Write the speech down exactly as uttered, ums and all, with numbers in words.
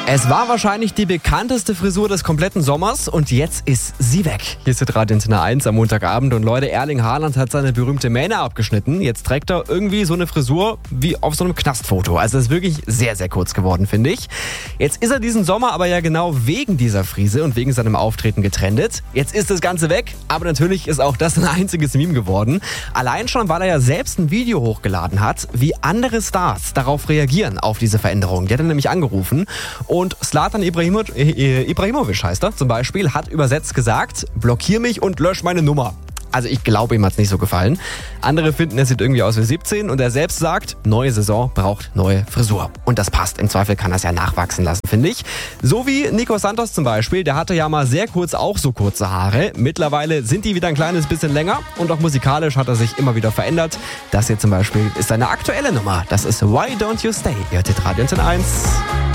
Es war wahrscheinlich die bekannteste Frisur des kompletten Sommers und jetzt ist sie weg. Hier ist Radio Antenne eins am Montagabend und Leute, Erling Haaland hat seine berühmte Mähne abgeschnitten. Jetzt trägt er irgendwie so eine Frisur wie auf so einem Knastfoto. Also es ist wirklich sehr, sehr kurz geworden, finde ich. Jetzt ist er diesen Sommer aber ja genau wegen dieser Frise und wegen seinem Auftreten getrendet. Jetzt ist das Ganze weg, aber natürlich ist auch das ein einziges Meme geworden. Allein schon, weil er ja selbst ein Video hochgeladen hat, wie andere Stars darauf reagieren, auf diese Veränderung. Die hat er nämlich angerufen. Und Zlatan Ibrahimovic, äh, Ibrahimovic heißt er zum Beispiel, hat übersetzt gesagt, blockier mich und lösch meine Nummer. Also ich glaube, ihm hat es nicht so gefallen. Andere finden, er sieht irgendwie aus wie siebzehn und er selbst sagt, neue Saison braucht neue Frisur. Und das passt. Im Zweifel kann er es ja nachwachsen lassen, finde ich. So wie Nico Santos zum Beispiel, der hatte ja mal sehr kurz auch so kurze Haare. Mittlerweile sind die wieder ein kleines bisschen länger und auch musikalisch hat er sich immer wieder verändert. Das hier zum Beispiel ist seine aktuelle Nummer. Das ist Why Don't You Stay? Ihr hört Radio Antenne eins.